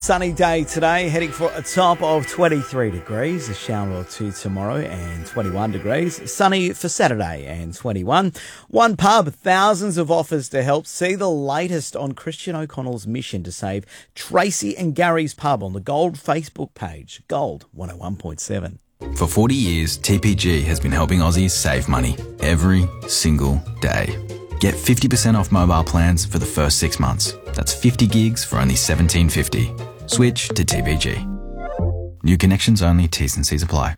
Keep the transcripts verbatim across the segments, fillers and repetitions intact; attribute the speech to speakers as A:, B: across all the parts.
A: sunny day today, heading for a top of twenty-three degrees, a shower or two tomorrow and twenty-one degrees. Sunny for Saturday and twenty-one. One pub, thousands of offers to help. See the latest on Christian O'Connell's mission to save Tracy and Gary's pub on the Gold Facebook page. Gold one oh one point seven.
B: For forty years, T P G has been helping Aussies save money every single day. Get fifty percent off mobile plans for the first six months. That's fifty gigs for only seventeen fifty. Switch to T P G. New connections only, T's and C's apply.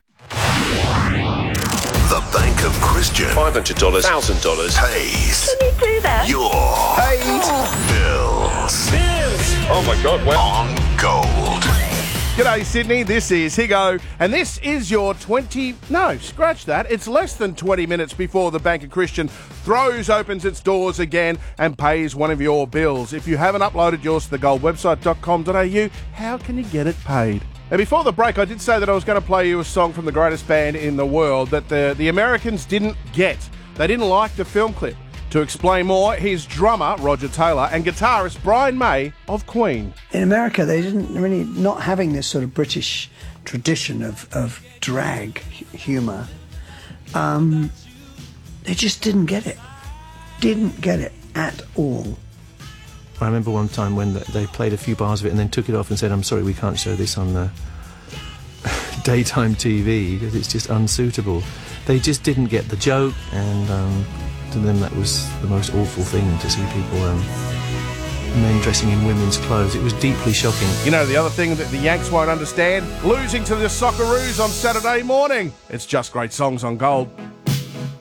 C: The Bank of Christian.
D: five hundred dollars, one thousand dollars.
C: Pays.
E: Can you do that?
C: Your
D: Paid.
C: bills.
D: Bills. Oh my God, wow.
C: On Gold.
F: G'day Sydney, this is Higo, and this is your twenty, no, scratch that, it's less than twenty minutes before the Bank of Christian throws opens its doors again and pays one of your bills. If you haven't uploaded yours to the gold website dot com dot a u, how can you get it paid? Now before the break I did say that I was going to play you a song from the greatest band in the world that the, the Americans didn't get. They didn't like the film clip. To explain more, here's drummer Roger Taylor and guitarist Brian May of Queen.
G: In America, they didn't really, not having this sort of British tradition of, of drag humour, um, they just didn't get it. Didn't get it at all.
H: I remember one time when they played a few bars of it and then took it off and said, I'm sorry, we can't show this on the daytime T V because it's just unsuitable. They just didn't get the joke, and um, to them that was the most awful thing, to see people, um, men dressing in women's clothes. It was deeply shocking.
F: You know, the other thing that the Yanks won't understand, losing to the Socceroos on Saturday morning. It's just great songs on Gold.